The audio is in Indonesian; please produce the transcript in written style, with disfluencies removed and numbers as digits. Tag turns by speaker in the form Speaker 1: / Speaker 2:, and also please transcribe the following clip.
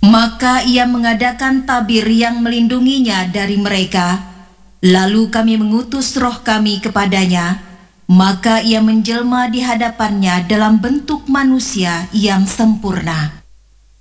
Speaker 1: Maka ia mengadakan tabir yang melindunginya dari mereka. Lalu kami mengutus roh kami kepadanya, maka ia menjelma di hadapannya dalam bentuk manusia yang sempurna.